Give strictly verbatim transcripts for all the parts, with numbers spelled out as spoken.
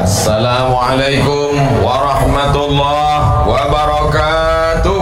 Assalamualaikum warahmatullahi wabarakatuh.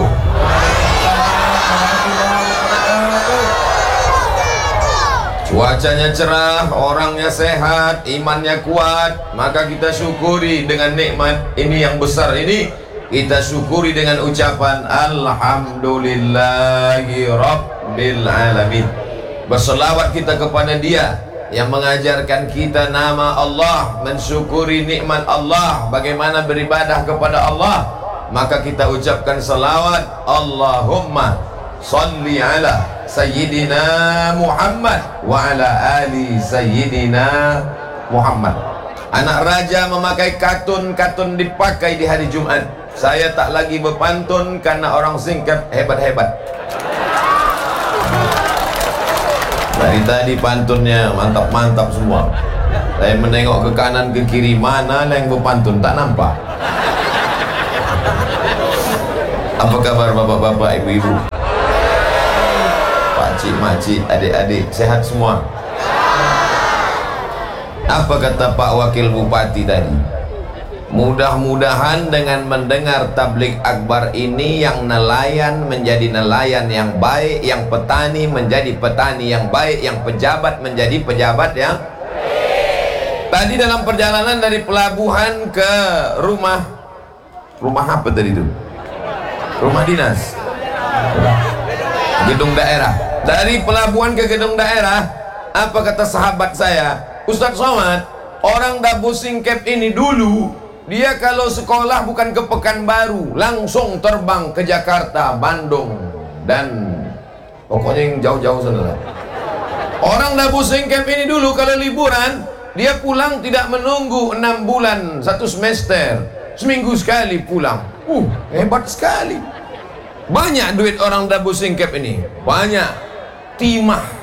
Cuacanya cerah, orangnya sehat, imannya kuat, maka kita syukuri dengan nikmat ini yang besar ini. Kita syukuri dengan ucapan Alhamdulillahi Rabbil Alamin. Berselawat kita kepada Dia yang mengajarkan kita nama Allah, mensyukuri nikmat Allah, bagaimana beribadah kepada Allah. Maka kita ucapkan salawat, Allahumma salli ala Sayyidina Muhammad wa ala ali Sayyidina Muhammad. Anak raja memakai katun-katun dipakai di hari Jumat. Saya tak lagi berpantun karena orang singkat hebat-hebat. Dari tadi pantunnya mantap-mantap semua. Saya menengok ke kanan ke kiri, mana yang berpantun tak nampak. Apa kabar bapak-bapak, ibu-ibu, pakcik, makcik, adik-adik, sehat semua? Apa kata Pak Wakil Bupati tadi? Mudah-mudahan dengan mendengar tabligh akbar ini, yang nelayan menjadi nelayan yang baik, yang petani menjadi petani yang baik, yang pejabat menjadi pejabat yang baik. Tadi dalam perjalanan dari pelabuhan ke rumah, rumah apa tadi itu? Rumah dinas, gedung daerah. Dari pelabuhan ke gedung daerah, apa kata sahabat saya, Ustadz Somad, orang Dabu Singkep ini dulu dia kalau sekolah bukan ke Pekanbaru, langsung terbang ke Jakarta, Bandung, dan pokoknya yang jauh-jauh sana. Orang Dabu Singkep ini dulu kalau liburan, dia pulang tidak menunggu enam bulan, satu semester, seminggu sekali pulang. Uh, hebat sekali. Banyak duit orang Dabu Singkep ini, banyak timah.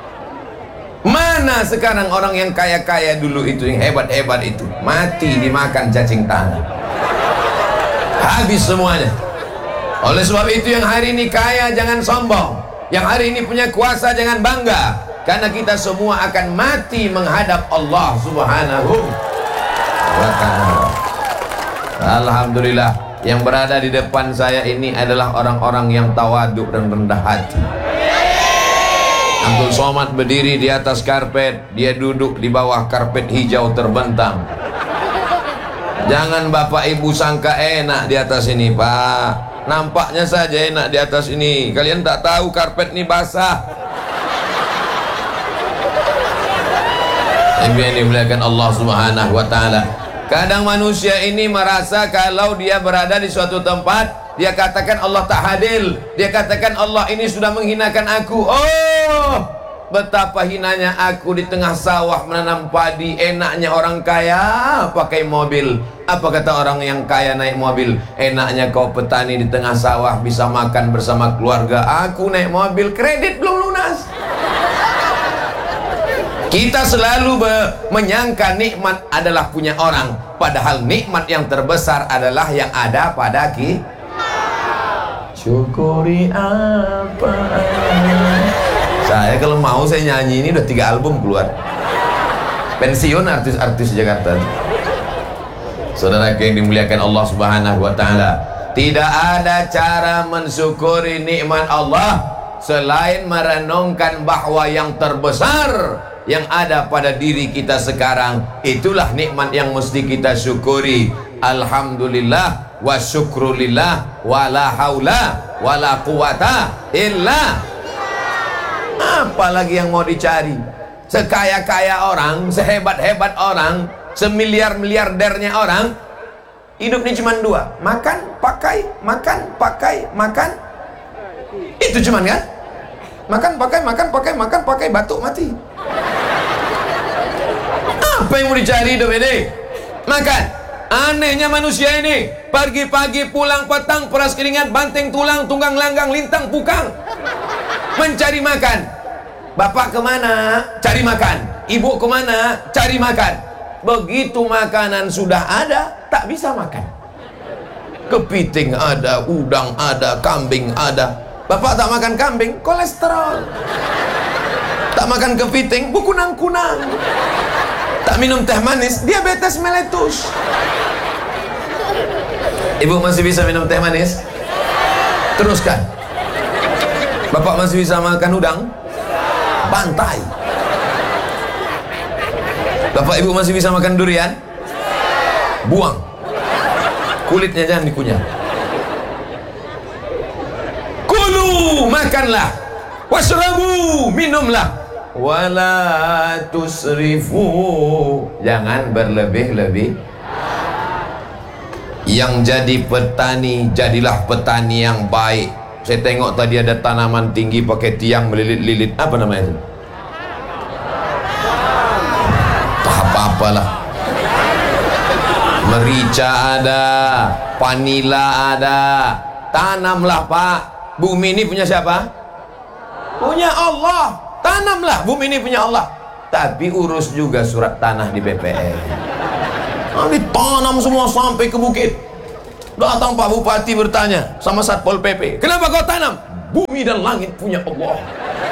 Mana sekarang orang yang kaya-kaya dulu itu, yang hebat-hebat itu, mati dimakan cacing tanah, habis semuanya. Oleh sebab itu yang hari ini kaya jangan sombong, yang hari ini punya kuasa jangan bangga, karena kita semua akan mati menghadap Allah Subhanahu wa ta'ala. Alhamdulillah, yang berada di depan saya ini adalah orang-orang yang tawaduk dan rendah hati. Abdul Somad berdiri di atas karpet, dia duduk di bawah karpet hijau terbentang. Jangan bapak ibu sangka enak di atas ini, Pak. Nampaknya saja enak di atas ini. Kalian tak tahu karpet ini basah. Yang dimuliakan Allah Subhanahu wa ta'ala. Kadang manusia ini merasa kalau dia berada di suatu tempat, dia katakan Allah tak hadir, dia katakan Allah ini sudah menghinakan aku. Oh, betapa hinanya aku di tengah sawah menanam padi. Enaknya orang kaya pakai mobil. Apa kata orang yang kaya naik mobil? Enaknya kau petani di tengah sawah bisa makan bersama keluarga. Aku naik mobil, kredit belum lunas. Kita selalu menyangka nikmat adalah punya orang, padahal nikmat yang terbesar adalah yang ada pada kita. Syukuri apa? Saya kalau mau saya nyanyi ini udah tiga album keluar. Pensiun artis-artis Jakarta. Saudara yang dimuliakan Allah Subhanahu wa ta'ala, tidak ada cara mensyukuri nikmat Allah selain merenungkan bahwa yang terbesar yang ada pada diri kita sekarang, itulah nikmat yang mesti kita syukuri. Alhamdulillah wa syukrulillah wa la haula wa la quwata illa. Apalagi yang mau dicari? Sekaya-kaya orang, sehebat-hebat orang, semiliar-miliardernya orang, hidupnya cuma dua: makan, pakai, makan, pakai, makan. Itu cuman kan? Makan, pakai, makan, pakai, makan, pakai, batuk, mati. Apa yang mau dicari hidup ini? Makan. Anehnya manusia ini, pagi-pagi pulang petang, peras keringat, banting tulang, tunggang langgang, lintang pukang, mencari makan. Bapak kemana? Cari makan. Ibu kemana? Cari makan. Begitu makanan sudah ada, tak bisa makan. Kepiting ada, udang ada, kambing ada. Bapak tak makan kambing, kolesterol. Tak makan kepiting, bukunang-kunang. Tak minum teh manis, diabetes meletus. Ibu masih bisa minum teh manis? Teruskan. Bapak masih bisa makan udang? Bantai. Bapak ibu masih bisa makan durian? Buang. Kulitnya jangan dikunyah. Kulu, makanlah. Washrabu, minumlah. Wala tusrifu, jangan berlebih-lebih. Yang jadi petani, jadilah petani yang baik. Saya tengok tadi ada tanaman tinggi pakai tiang melilit-lilit. Apa namanya itu? Tak apa-apalah. Merica ada, panila ada. Tanamlah Pak. Bumi ini punya siapa? Punya Allah. Tanamlah, bumi ini punya Allah. Tapi urus juga surat tanah di B P N. Nah, ditanam semua sampai ke bukit. Datang Pak Bupati bertanya sama Satpol P P, kenapa kau tanam? Bumi dan langit punya Allah.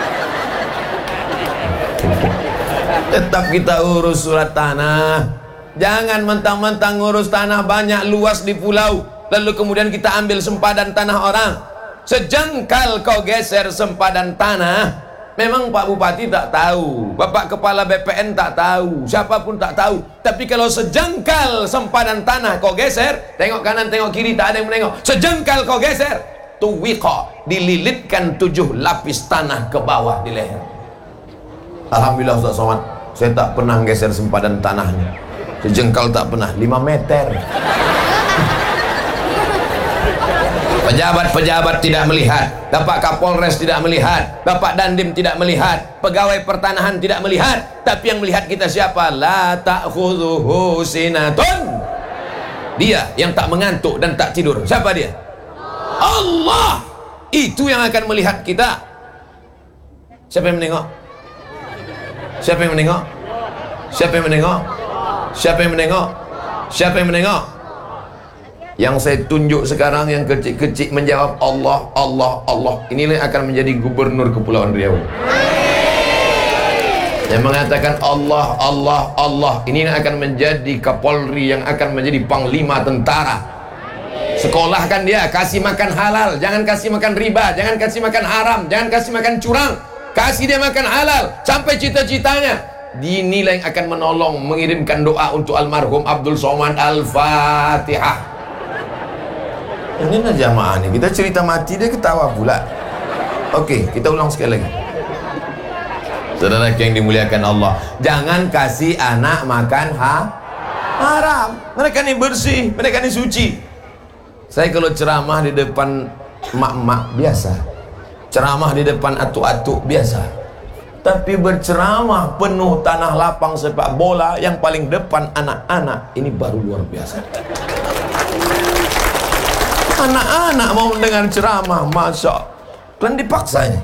Tetap kita urus surat tanah. Jangan mentang-mentang ngurus tanah banyak luas di pulau, lalu kemudian kita ambil sempadan tanah orang. Sejengkal kau geser sempadan tanah, memang Pak Bupati tak tahu, Bapak Kepala B P N tak tahu, siapapun tak tahu. Tapi kalau sejengkal sempadan tanah kau geser, tengok kanan tengok kiri tak ada yang menengok. Sejengkal kau geser, tuwiqa, dililitkan tujuh lapis tanah ke bawah di leher. Alhamdulillah Ustaz Somad, saya tak pernah geser sempadan tanahnya. Sejengkal tak pernah, lima meter. Pejabat-pejabat tidak melihat, Bapak Kapolres tidak melihat, Bapak Dandim tidak melihat, pegawai pertanahan tidak melihat, tapi yang melihat kita siapa? La ta'khudhuhu sinatun. Dia yang tak mengantuk dan tak tidur. Siapa dia? Allah. Itu yang akan melihat kita. Siapa yang menengok? Siapa yang menengok? Siapa yang menengok? Siapa yang menengok? Siapa yang menengok? Yang saya tunjuk sekarang yang kecil-kecil menjawab Allah, Allah, Allah. Inilah yang akan menjadi gubernur Kepulauan Riau. Yang mengatakan Allah, Allah, Allah. Ini yang akan menjadi Kapolri, yang akan menjadi Panglima Tentara. Sekolahkan dia, kasih makan halal, jangan kasih makan riba, jangan kasih makan haram, jangan kasih makan curang. Kasih dia makan halal sampai cita-citanya. Inilah yang akan menolong mengirimkan doa untuk almarhum Abdul Somad. Al-Fatihah. Ini lah jamaah nih, kita cerita mati dia ketawa pula. Oke, kita ulang sekali lagi. Saudara yang dimuliakan Allah, jangan kasih anak makan ha haram. Mereka ini bersih, mereka ini suci. Saya kalau ceramah di depan emak-emak biasa, ceramah di depan atuk-atuk biasa, tapi berceramah penuh tanah lapang sepak bola yang paling depan anak-anak, ini baru luar biasa. Anak-anak mau mendengar ceramah, masya kan dipaksanya.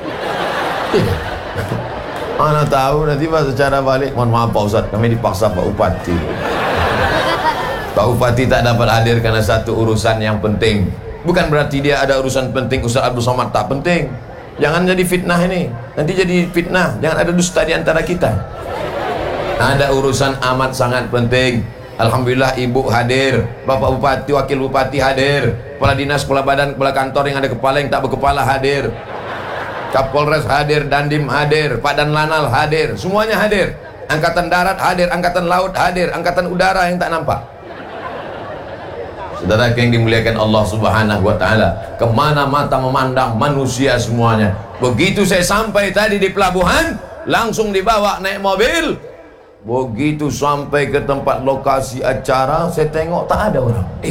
Anak tahu nanti pas secara balik, mohon maaf Pak Ustadz, kami dipaksa Pak Bupati. Pak Bupati tak dapat hadir karena satu urusan yang penting. Bukan berarti dia ada urusan penting, Ustadz Abdul Somad tak penting. Jangan jadi fitnah ini, nanti jadi fitnah. Jangan ada dusta di antara kita. Ada urusan amat sangat penting. Alhamdulillah ibu hadir, Bapak Bupati, Wakil Bupati hadir, Kepala Dinas, Kepala Badan, Kepala Kantor yang ada kepala yang tak berkepala hadir, Kapolres hadir, Dandim hadir, Pak Dan Lanal hadir, semuanya hadir. Angkatan Darat hadir, Angkatan Laut hadir, Angkatan Udara yang tak nampak. Saudara yang dimuliakan Allah Subhanahu wa Ta'ala, kemana mata memandang manusia semuanya. Begitu saya sampai tadi di pelabuhan, langsung dibawa naik mobil. Begitu sampai ke tempat lokasi acara, saya tengok tak ada orang. Eh,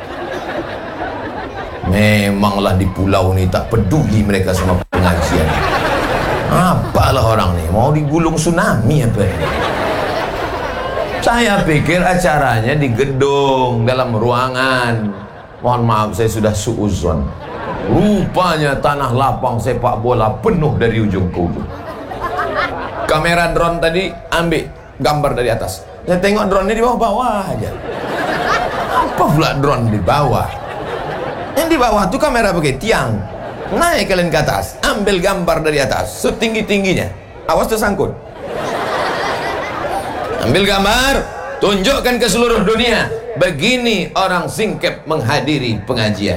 memanglah di pulau ni tak peduli mereka sama pengajian. Apalah orang ni, mau digulung tsunami apa ini? Saya pikir acaranya di gedung, dalam ruangan. Mohon maaf, saya sudah suuzon. Rupanya tanah lapang sepak bola penuh dari ujung ke ujung. Kamera drone tadi ambil gambar dari atas. Saya tengok drone-nya di bawah-bawah aja. Apa pula drone di bawah? Yang di bawah tuh kamera pakai tiang. Naik kalian ke atas, ambil gambar dari atas setinggi-tingginya. Awas tersangkut. Ambil gambar, tunjukkan ke seluruh dunia, begini orang Singkep menghadiri pengajian.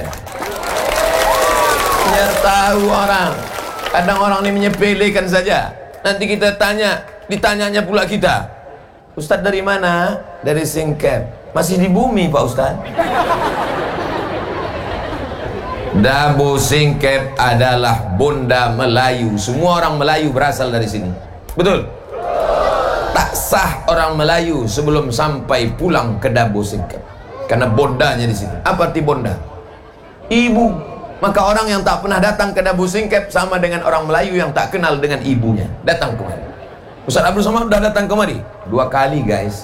Biar tahu orang. Kadang orang ini menyepelekan saja. Nanti kita tanya, ditanyanya pula kita, Ustadz dari mana? Dari Singkep. Masih di bumi Pak Ustadz. Dabu Singkep adalah Bunda Melayu. Semua orang Melayu berasal dari sini. Betul? Tak sah orang Melayu sebelum sampai pulang ke Dabu Singkep, karena bondanya di sini. Apa arti bonda? Ibu. Maka orang yang tak pernah datang ke Dabu Singkep sama dengan orang Melayu yang tak kenal dengan ibunya. Datang kemari. Ustaz Abdul Somad sudah datang kemari dua kali guys.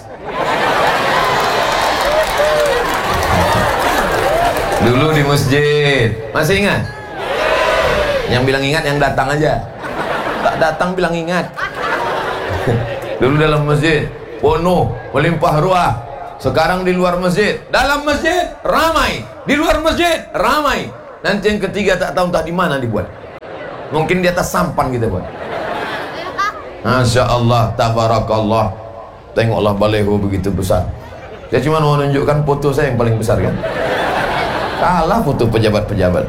Dulu di masjid. Masih ingat? Yang bilang ingat yang datang aja. Tak datang bilang ingat. Dulu dalam masjid penuh, melimpah ruah. Sekarang di luar masjid. Dalam masjid ramai, di luar masjid ramai. Nanti yang ketiga tak tahu entah di mana dibuat. Mungkin di atas sampan kita buat. Masya Allah, tabarakallah. Tengoklah baleho begitu besar. Saya cuma mau menunjukkan foto saya yang paling besar kan. Kalah foto pejabat-pejabat.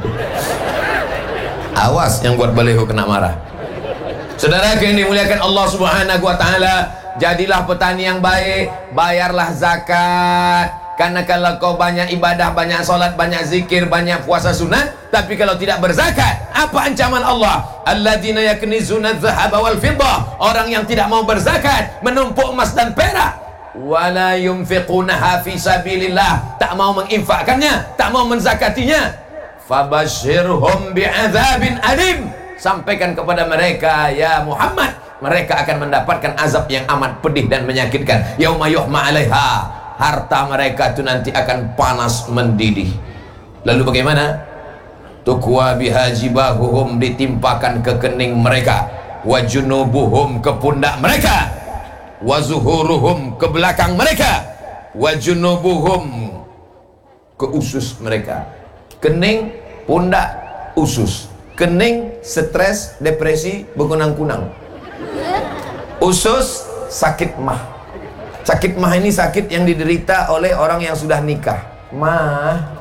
Awas yang buat baleho kena marah. Saudara yang dimuliakan Allah Subhanahu wa taala, jadilah petani yang baik, bayarlah zakat. Karena kalau kau banyak ibadah, banyak solat, banyak zikir, banyak puasa sunat, tapi kalau tidak berzakat, apa ancaman Allah? Alladzina yaknizuna adh-dhahaba wal fiddah. Orang yang tidak mau berzakat, menumpuk emas dan perak. Wala yunfiqunaha fi sabilillah. Tak mau menginfakkannya, tak mau menzakatinya. Fabashshirhum bi'adzabin alim. Sampaikan kepada mereka, ya Muhammad, mereka akan mendapatkan azab yang amat pedih dan menyakitkan. Yauma yuhma 'alaiha. Harta mereka itu nanti akan panas mendidih. Lalu bagaimana? Tukwa bihajibahuhum, ditimpakan ke kening mereka, wajunubuhum, ke pundak mereka, wazuhuruhum, ke belakang mereka, wajunubuhum, ke usus mereka. Kening, pundak, usus. Kening, stres, depresi, berkunang-kunang. Usus, sakit mah. Sakit mah ini sakit yang diderita oleh orang yang sudah nikah. Mah.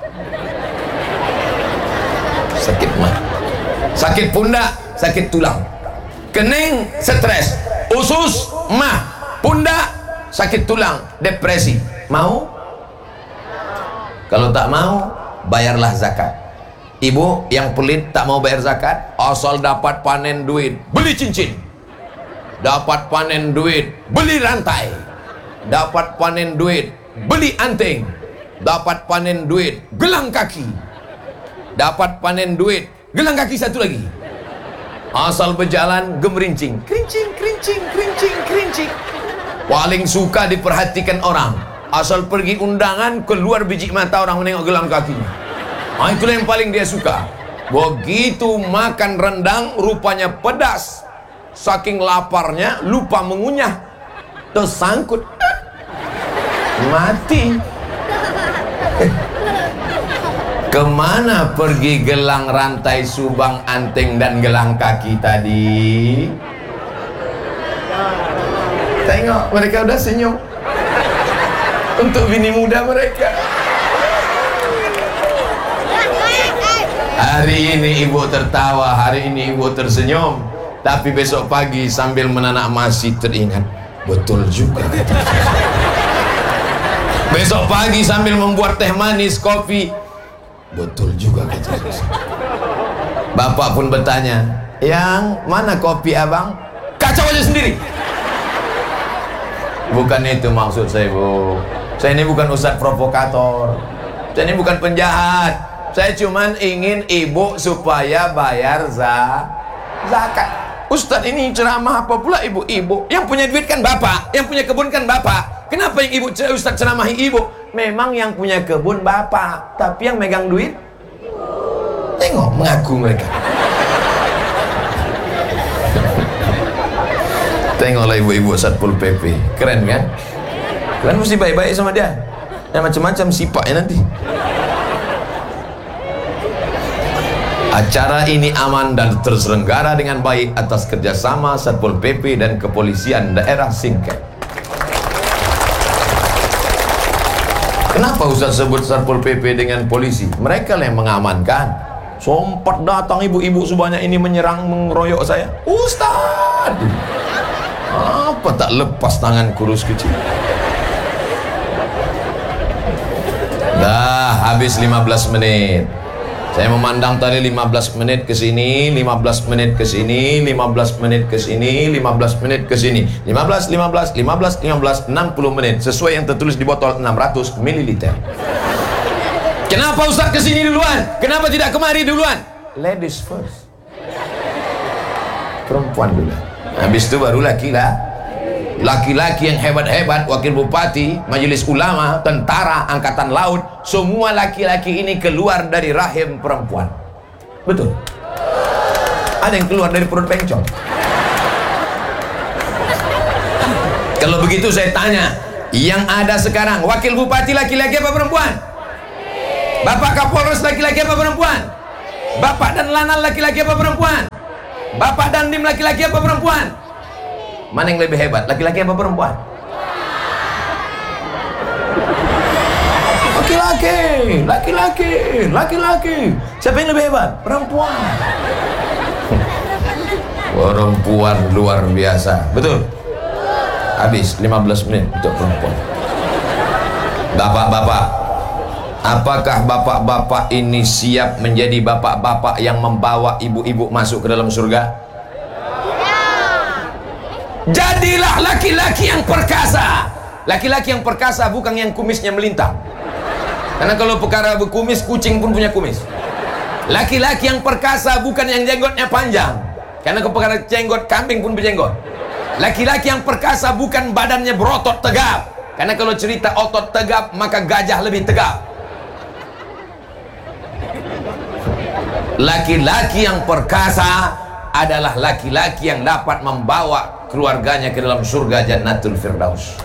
Sakit mah. Sakit pundak, sakit tulang. Kening, stres. Usus, mah. Pundak, sakit tulang, depresi. Mau? Kalau tak mau, bayarlah zakat. Ibu yang pelit tak mau bayar zakat, asal dapat panen duit, beli cincin. Dapat panen duit, beli rantai. Dapat panen duit, beli anting. Dapat panen duit, gelang kaki. Dapat panen duit, gelang kaki satu lagi. Asal berjalan gemerincing, kerincing, kerincing, kerincing, kerincing. Paling suka diperhatikan orang. Asal pergi undangan, keluar biji mata orang menengok gelang kakinya. Ah, itulah yang paling dia suka. Begitu makan rendang, rupanya pedas. Saking laparnya, lupa mengunyah, tersangkut, mati. Kemana pergi gelang, rantai, subang, anting, dan gelang kaki tadi? Tengok, mereka udah senyum. Untuk bini muda mereka. Hari ini ibu tertawa, hari ini ibu tersenyum. Tapi besok pagi sambil menanak masih teringat, betul juga. Besok pagi sambil membuat teh manis, kopi, betul juga kata saya. Bapak pun bertanya, yang mana kopi abang? Kacau aja sendiri. Bukan itu maksud saya, Bu. Saya ini bukan ustadz provokator. Saya ini bukan penjahat. Saya cuman ingin ibu supaya bayar za zakat. Ustadz ini ceramah apa pula ibu-ibu? Yang punya duit kan bapak, yang punya kebun kan bapak. Kenapa yang ibu ustadz ceramahi ibu? Memang yang punya kebun bapak, tapi yang megang duit, tengok mengaku mereka. Tengoklah ibu-ibu Satpol P P, keren kan? Kalian mesti baik-baik sama dia. Yang macam-macam sifatnya nanti. Acara ini aman dan terselenggara dengan baik atas kerjasama Satpol P P dan Kepolisian Daerah Singkep. Kenapa Ustaz sebut Satpol P P dengan polisi? Mereka lah yang mengamankan. Sempat datang ibu-ibu sebanyak ini menyerang, mengeroyok saya. Ustaz, apa tak lepas tangan kurus kecil? Dah habis lima belas menit. Saya memandang tadi lima belas menit ke sini, lima belas menit ke sini, lima belas menit ke sini, lima belas menit ke sini. lima belas, lima belas, lima belas, lima belas, enam puluh menit sesuai yang tertulis di botol enam ratus mililiter. Kenapa Ustaz ke sini duluan? Kenapa tidak kemari duluan? Ladies first. Perempuan dulu. Habis itu baru laki lah. Laki-laki yang hebat-hebat, wakil bupati, majelis ulama, tentara, angkatan laut, semua laki-laki ini keluar dari rahim perempuan. Betul? Ada yang keluar dari perut bencong. Kalau begitu saya tanya, yang ada sekarang wakil bupati laki-laki apa perempuan? Bapak Kapolres laki-laki apa perempuan? Bapak dan Lanal laki-laki apa perempuan? Bapak dan Dim laki-laki apa perempuan? Mana yang lebih hebat, laki-laki apa perempuan? Laki-laki, laki-laki, laki-laki. Siapa yang lebih hebat? Perempuan. Perempuan luar biasa, betul? Habis lima belas menit untuk perempuan. Bapak-bapak, apakah bapak-bapak ini siap menjadi bapak-bapak yang membawa ibu-ibu masuk ke dalam surga? Jadilah laki-laki yang perkasa. Laki-laki yang perkasa bukan yang kumisnya melintang. Karena kalau perkara berkumis, kucing pun punya kumis. Laki-laki yang perkasa bukan yang jenggotnya panjang. Karena kalau perkara jenggot, kambing pun berjenggot. Laki-laki yang perkasa bukan badannya berotot tegap. Karena kalau cerita otot tegap, maka gajah lebih tegap. Laki-laki yang perkasa adalah laki-laki yang dapat membawa keluarganya ke dalam surga Jannatul Firdaus.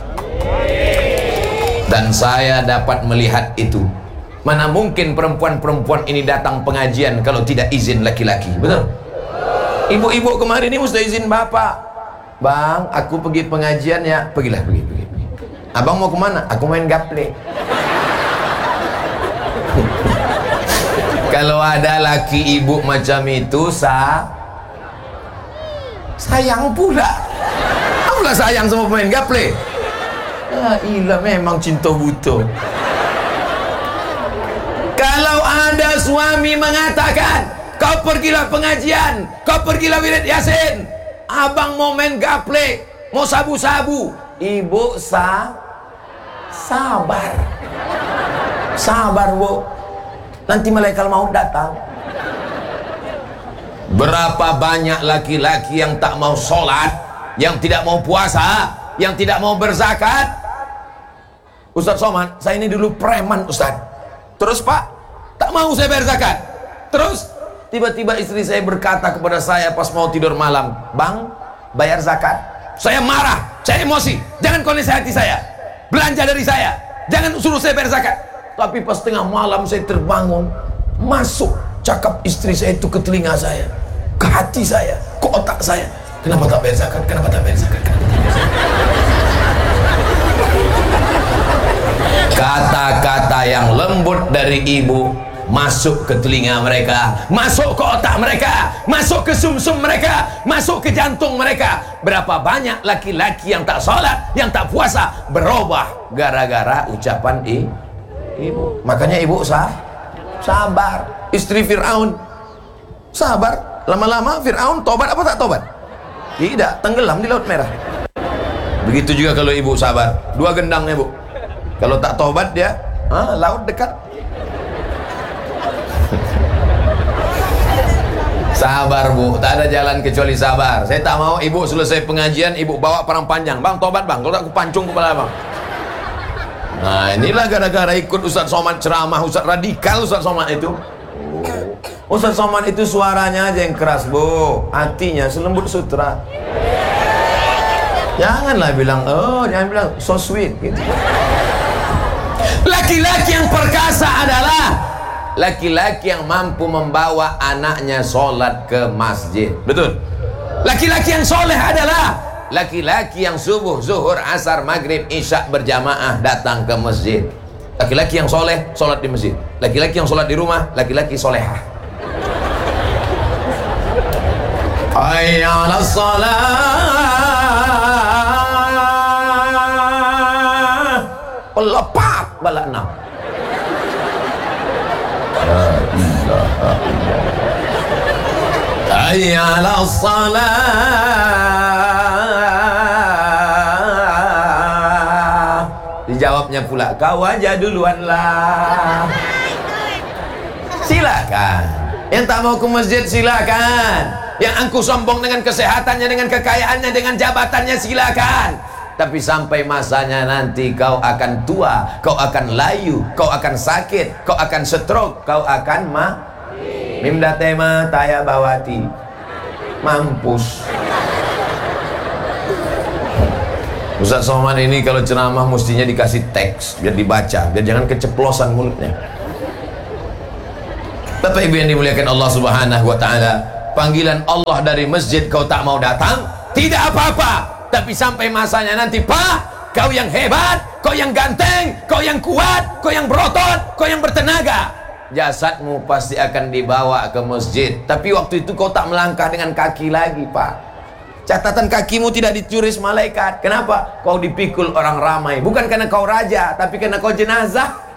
Dan saya dapat melihat itu. Mana mungkin perempuan-perempuan ini datang pengajian kalau tidak izin laki-laki, betul? Ibu-ibu kemarin ini mesti izin bapak. Bang, aku pergi pengajian ya. Pergilah, pergi, pergi, pergi. Abang mau kemana? Aku main gaple. Kalau ada laki ibu macam itu, sah sayang pula. Apalah sayang sama pemain gaple. Ah, ilah memang cinta buta. Kalau ada suami mengatakan, kau pergilah pengajian, kau pergilah wirid yasin, abang mau main gaple, mau sabu-sabu, ibu sah sabar. Sabar, Bu. Nanti malaikat maut datang. Berapa banyak laki-laki yang tak mau sholat, yang tidak mau puasa, yang tidak mau berzakat. Ustaz Somad, saya ini dulu preman Ustaz. Terus Pak, tak mau saya bayar zakat. Terus tiba-tiba istri saya berkata kepada saya pas mau tidur malam, Bang, bayar zakat. Saya marah, saya emosi. Jangan kau nasihati saya, belanja dari saya, jangan suruh saya bayar zakat. Tapi pas tengah malam saya terbangun, masuk cakap istri saya itu ke telinga saya, ke hati saya, ke otak saya. Kenapa tak bayar zakat? Kenapa tak bayar zakat? Kata-kata yang lembut dari ibu masuk ke telinga mereka, masuk ke otak mereka, masuk ke sumsum mereka, masuk ke jantung mereka. Berapa banyak laki-laki yang tak sholat, yang tak puasa, berubah gara-gara ucapan i, ibu. Makanya ibu sah, sabar. Istri Fir'aun sabar, lama-lama Fir'aun tobat apa tak tobat? Tidak, tenggelam di Laut Merah. Begitu juga kalau ibu sabar, dua gendangnya Bu. Kalau tak tobat dia, ah, laut dekat. Sabar Bu, tak ada jalan kecuali sabar. Saya tak mau ibu selesai pengajian, ibu bawa perang panjang. Bang, tobat bang, kalau tak aku pancung kepala bang. Nah inilah gara-gara ikut Ustaz Somad ceramah, Ustaz radikal Ustaz Somad itu. Ustaz Somad itu suaranya aja yang keras Bu, hatinya selembut sutra. Janganlah bilang, oh jangan bilang so sweet gitu. Laki-laki yang perkasa adalah laki-laki yang mampu membawa anaknya sholat ke masjid. Betul. Laki-laki yang soleh adalah laki-laki yang subuh, zuhur, asar, maghrib, isya berjamaah datang ke masjid. Laki-laki yang soleh, sholat di masjid. Laki-laki yang sholat di rumah, laki-laki solehah. Hayya 'alas shalah. Pelepak bala enam. La ilaha illallah. Hayya 'alas shalah. Dijawabnya pula, kau aja duluan lah. Silakan. Yang tak mau ke masjid silakan. Yang angkuh sombong dengan kesehatannya, dengan kekayaannya, dengan jabatannya silakan. Tapi sampai masanya nanti kau akan tua, kau akan layu, kau akan sakit, kau akan stroke, kau akan mah mimda tema taya bawati mampus. Ustaz Somad ini kalau ceramah mestinya dikasih teks biar dibaca, biar jangan keceplosan mulutnya. Bapak Ibu yang dimuliakan Allah Subhanahu wa taala, panggilan Allah dari masjid kau tak mau datang, tidak apa-apa. Tapi sampai masanya nanti, Pak, kau yang hebat, kau yang ganteng, kau yang kuat, kau yang berotot, kau yang bertenaga, jasadmu pasti akan dibawa ke masjid. Tapi waktu itu kau tak melangkah dengan kaki lagi, Pak. Catatan kakimu tidak dicuris malaikat. Kenapa? Kau dipikul orang ramai. Bukan karena kau raja, tapi karena kau jenazah.